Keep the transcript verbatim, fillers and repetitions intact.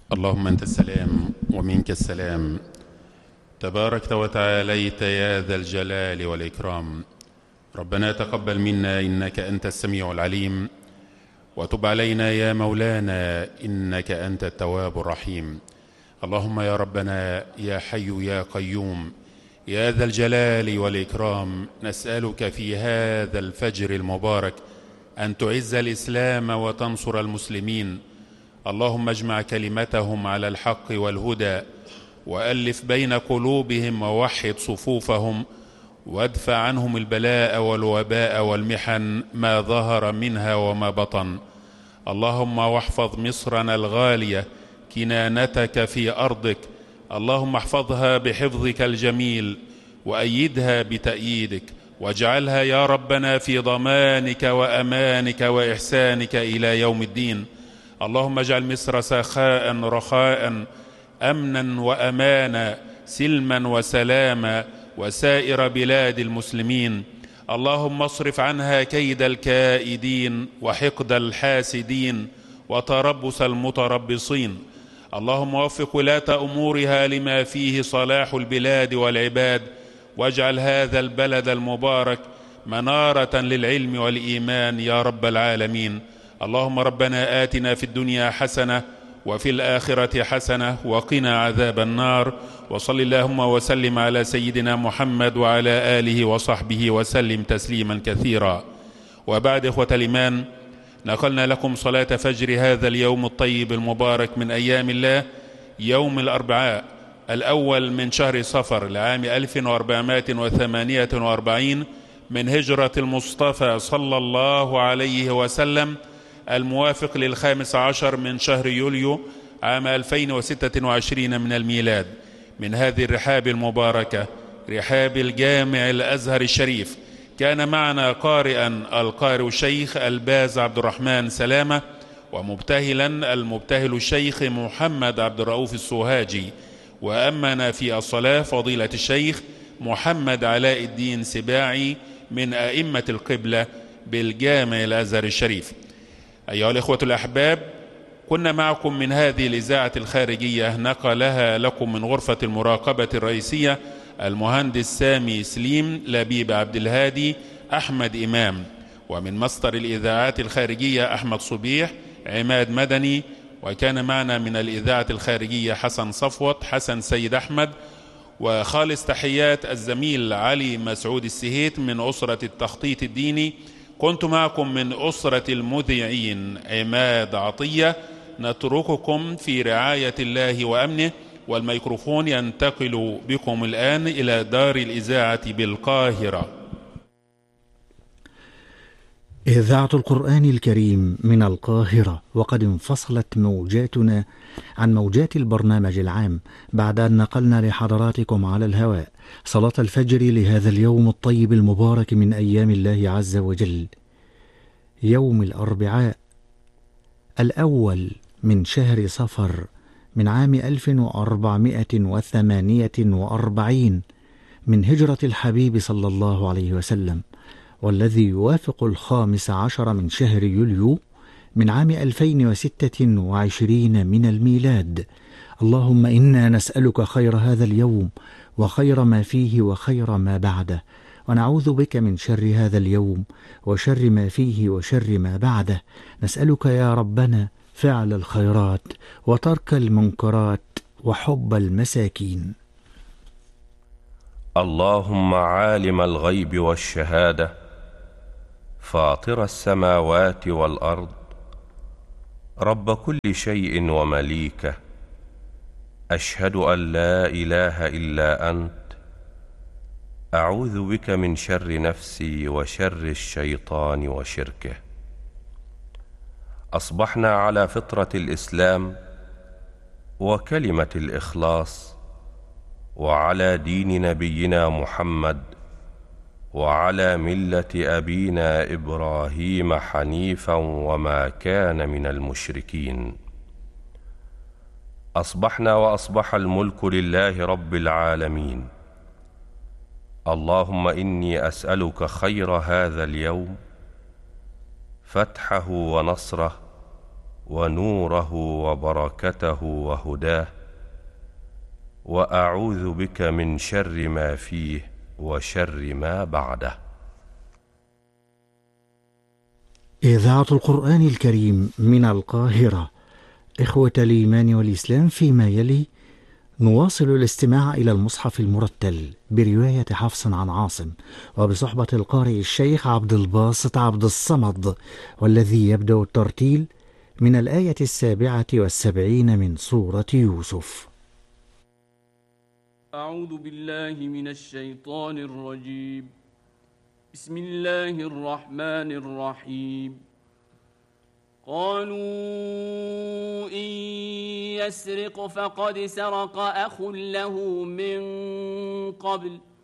اللهم أنت السلام ومنك السلام، تباركت وتعاليت يا ذا الجلال والإكرام. ربنا تقبل منا إنك أنت السميع العليم، وتب علينا يا مولانا إنك أنت التواب الرحيم. اللهم يا ربنا يا حي يا قيوم يا ذا الجلال والإكرام، نسألك في هذا الفجر المبارك أن تعز الإسلام وتنصر المسلمين. اللهم اجمع كلمتهم على الحق والهدى، وألف بين قلوبهم ووحد صفوفهم، وادفع عنهم البلاء والوباء والمحن ما ظهر منها وما بطن. اللهم واحفظ مصرنا الغالية كنانتك في أرضك، اللهم احفظها بحفظك الجميل وأيدها بتأييدك، واجعلها يا ربنا في ضمانك وأمانك وإحسانك إلى يوم الدين. اللهم اجعل مصر سخاء رخاء، أمنا وأمانا، سلما وسلاما، وسائر بلاد المسلمين. اللهم اصرف عنها كيد الكائدين وحقد الحاسدين وتربص المتربصين. اللهم وفق ولاة أمورها لما فيه صلاح البلاد والعباد، واجعل هذا البلد المبارك منارة للعلم والإيمان يا رب العالمين. اللهم ربنا آتنا في الدنيا حسنة وفي الآخرة حسنة وقنا عذاب النار. وصل اللهم وسلم على سيدنا محمد وعلى آله وصحبه وسلم تسليما كثيرا. وبعد إخوة الإيمان، نقلنا لكم صلاة فجر هذا اليوم الطيب المبارك من أيام الله، يوم الأربعاء الأول من شهر صفر لعام ألف وأربعمائة وثمانية وأربعين من هجرة المصطفى صلى الله عليه وسلم، الموافق للخامس عشر من شهر يوليو عام ألفين وستة وعشرين من الميلاد، من هذه الرحاب المباركة، رحاب الجامع الأزهر الشريف. كان معنا قارئا القارئ الشيخ الباز عبد الرحمن سلامة، ومبتهلا المبتهل الشيخ محمد عبد الرؤوف السوهاجي، وأمنا في الصلاة فضيلة الشيخ محمد علاء الدين سباعي من أئمة القبلة بالجامع الأزهر الشريف. أيها الإخوة الأحباب، كنا معكم من هذه الإذاعة الخارجية، نقلها لكم من غرفة المراقبة الرئيسية المهندس سامي سليم لبيب عبد الهادي أحمد إمام، ومن مصدر الإذاعات الخارجية أحمد صبيح عماد مدني. وكان معنا من الإذاعة الخارجية حسن صفوت حسن سيد أحمد. وخالص تحيات الزميل علي مسعود السهيت من أسرة التخطيط الديني. كنت معكم من أسرة المذيعين عماد عطية. نترككم في رعاية الله وأمنه، والميكروفون ينتقل بكم الآن إلى دار الإذاعة بالقاهرة. إذاعة القرآن الكريم من القاهرة، وقد انفصلت موجاتنا عن موجات البرنامج العام بعد أن نقلنا لحضراتكم على الهواء صلاة الفجر لهذا اليوم الطيب المبارك من أيام الله عز وجل، يوم الأربعاء الأول من شهر صفر من عام ألف وأربعمائة وثمانية وأربعين من هجرة الحبيب صلى الله عليه وسلم، والذي يوافق الخامس عشر من شهر يوليو من عام ألفين وستة وعشرين من الميلاد. اللهم إنا نسألك خير هذا اليوم وخير ما فيه وخير ما بعده، ونعوذ بك من شر هذا اليوم وشر ما فيه وشر ما بعده. نسألك يا ربنا فعل الخيرات وترك المنكرات وحب المساكين. اللهم عالم الغيب والشهادة، فاطر السماوات والأرض، رب كل شيء ومليكه، أشهد أن لا إله إلا أنت، أعوذ بك من شر نفسي وشر الشيطان وشركه. أصبحنا على فطرة الإسلام وكلمة الإخلاص، وعلى دين نبينا محمد، وعلى ملة أبينا إبراهيم حنيفا وما كان من المشركين. أصبحنا وأصبح الملك لله رب العالمين. اللهم إني أسألك خير هذا اليوم، فتحه ونصره ونوره وبركته وهداه، وأعوذ بك من شر ما فيه وشر ما بعده. إذاعة القرآن الكريم من القاهرة. إخوة الإيمان والإسلام، فيما يلي نواصل الاستماع إلى المصحف المرتل برواية حفص عن عاصم، وبصحبة القارئ الشيخ عبد الباسط عبد الصمد، والذي يبدأ الترتيل من الآية السابعة والسبعين من سورة يوسف. أعوذ بالله من الشيطان الرجيم. بسم الله الرحمن الرحيم. قالوا إن يسرق فقد سرق أخ له من قبل